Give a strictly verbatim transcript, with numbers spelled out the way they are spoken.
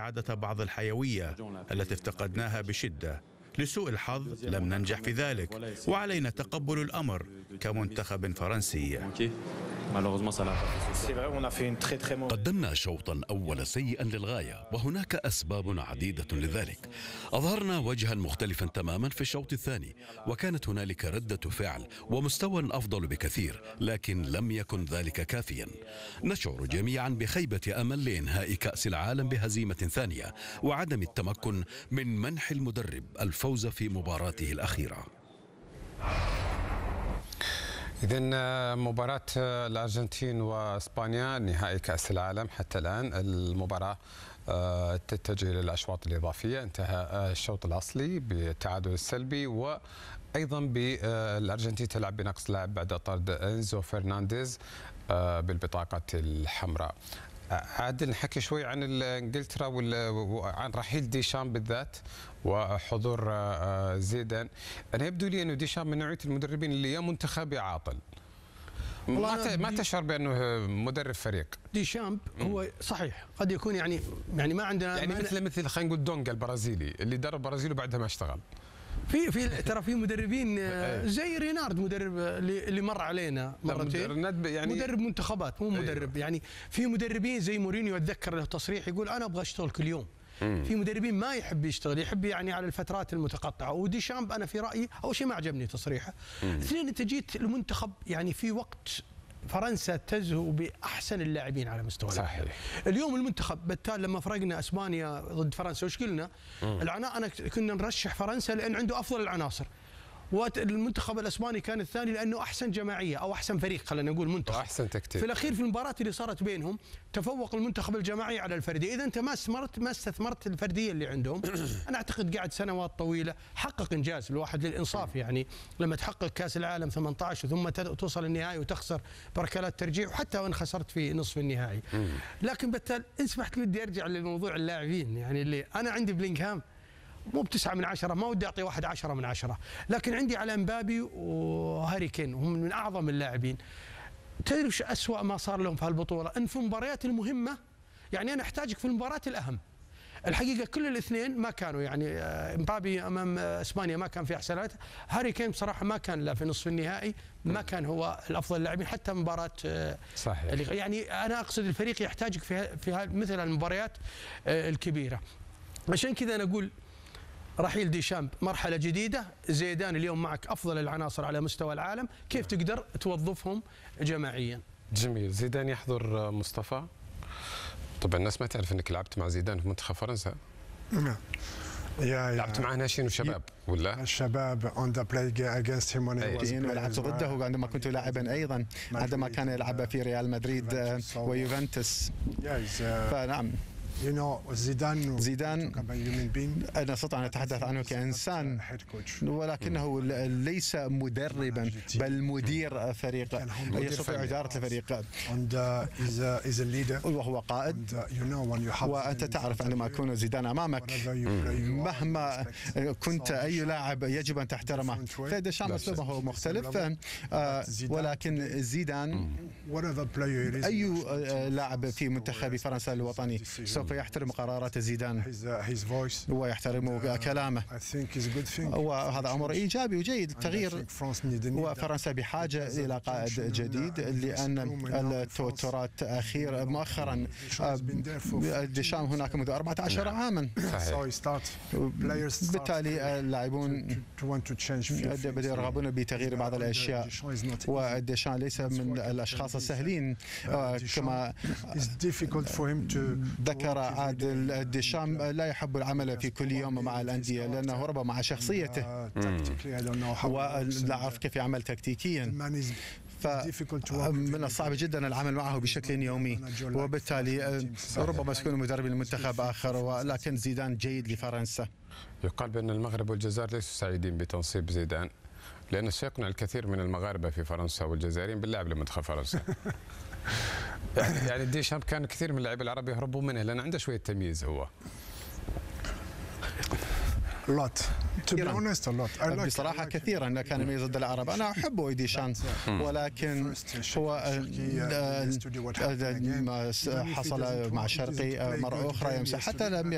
استعادة بعض الحيوية التي افتقدناها بشدة. لسوء الحظ لم ننجح في ذلك، وعلينا تقبل الأمر كمنتخب فرنسي. قدمنا شوطا أول سيئا للغاية، وهناك أسباب عديدة لذلك. أظهرنا وجها مختلفا تماما في الشوط الثاني، وكانت هنالك ردة فعل ومستوى أفضل بكثير، لكن لم يكن ذلك كافيا. نشعر جميعا بخيبة أمل لإنهاء كأس العالم بهزيمة ثانية، وعدم التمكن من منح المدرب الفوز في مباراته الأخيرة. إذن مباراة الأرجنتين وإسبانيا نهائي كأس العالم، حتى الآن المباراة تتجه للأشواط الإضافية. انتهى الشوط الأصلي بالتعادل السلبي، وأيضا بالأرجنتين تلعب بنقص لاعب بعد طرد إنزو فرنانديز بالبطاقة الحمراء. عادل نحكي شوي عن انجلترا وعن رحيل ديشام بالذات وحضور زيدان. انا يبدو لي انه ديشام من نوعيه المدربين اللي يا منتخب يا عاطل. ما ما تشعر بانه مدرب فريق؟ ديشامب هو صحيح قد يكون يعني يعني ما عندنا يعني مثل مثل خلينا نقول دونجا البرازيلي اللي درب البرازيل وبعدها ما اشتغل. في في ترى في مدربين زي رينارد، مدرب اللي مر علينا مرتين، يعني مدرب منتخبات مو مدرب. أيوه. يعني في مدربين زي مورينيو اتذكر له تصريح يقول انا ابغى اشتغل كل يوم. مم. في مدربين ما يحب يشتغل، يحب يعني على الفترات المتقطعه. وديشامب انا في رايي اول شيء ما عجبني تصريحه. اثنين انت جيت المنتخب يعني في وقت فرنسا تزهو باحسن اللاعبين على مستوى صحيح. اليوم المنتخب بالتالي لما فرقنا اسبانيا ضد فرنسا وش قلنا؟ العناء انا كنا نرشح فرنسا لان عنده افضل العناصر، والمنتخب الاسباني كان الثاني لانه احسن جماعيه او احسن فريق، خلينا نقول منتخب واحسن تكتيك. في الاخير في المباراه اللي صارت بينهم تفوق المنتخب الجماعي على الفردي. اذا انت ما استثمرت ما استثمرت الفرديه اللي عندهم انا اعتقد قاعد سنوات طويله حقق انجاز الواحد للانصاف. يعني لما تحقق كاس العالم ثمانية عشر ثم توصل النهائي وتخسر بركلات ترجيع، وحتى وان خسرت في نصف النهائي. لكن بالتالي ان سمحت لي بدي ارجع لموضوع اللاعبين. يعني اللي انا عندي بلينغهام مو بتسعة من عشرة، ما ودي أعطي واحد عشرة من عشرة، لكن عندي على امبابي وهاري كين هم من أعظم اللاعبين. تدري وش أسوأ ما صار لهم في هالبطولة؟ أن في المباريات المهمة يعني أنا أحتاجك في المباراة الأهم. الحقيقة كل الاثنين ما كانوا، يعني امبابي أمام إسبانيا ما كان في أحسن، هاري كين بصراحة ما كان لا في نصف النهائي ما كان هو الأفضل اللاعبين حتى مباراة صحيح. يعني أنا أقصد الفريق يحتاجك في في مثل المباريات الكبيرة. عشان كذا أنا أقول رحيل ديشامب مرحلة جديدة. زيدان اليوم معك أفضل العناصر على مستوى العالم، كيف تقدر توظفهم جماعيا؟ جميل. زيدان يحضر مصطفى. طبعا الناس ما تعرف أنك لعبت مع زيدان في منتخب فرنسا. نعم. لعبت معاه ناشئين وشباب ولا؟ الشباب on the play against him when he was playing. لعبت ضده عندما كنت لاعبا أيضا، عندما كان يلعب في ريال مدريد ويوفنتوس. فنعم زيدان زيدان أنا أستطيع أن أتحدث عنه كإنسان، ولكنه ليس مدربا بل مدير فريق، يستطيع إدارة الفريق وهو قائد. وأنت تعرف عندما يكون زيدان أمامك مهما كنت أي لاعب يجب أن تحترمه. فديشام أسلوبه مختلف، ولكن زيدان أي لاعب في منتخب فرنسا الوطني سوف يحترم قرارات زيدان ويحترم كلامه، وهذا أمر إيجابي وجيد. التغيير، وفرنسا بحاجة إلى قائد جديد لأن التوترات أخيرا مؤخرا ديشام هناك منذ أربعة عشر عاما، بالتالي اللاعبون يرغبون بتغيير بعض الأشياء، وديشام ليس من الأشخاص السهلين كما ذكر عادل. ديشام لا يحب العمل في كل يوم مع الأندية لأنه ربما مع شخصيته ولا أعرف كيف يعمل تكتيكيا، فمن الصعب جدا العمل معه بشكل يومي، وبالتالي ربما سيكون مدرب لمنتخب آخر. ولكن زيدان جيد لفرنسا. يقال بأن المغرب والجزائر ليسوا سعيدين بتنصيب زيدان لأنه سيقنع الكثير من المغاربة في فرنسا والجزائريين باللعب لمنتخب فرنسا. يعني ديشامب كان كثير من اللاعبين العرب يهربون منه لأن عنده شوية تمييز هو. lot to be honest a lot بصراحة كثيرا كان يميز ضد العرب. أنا أحب ديشان، ولكن هو حصل مع شرقي مرة أخرى يمسح حتى لم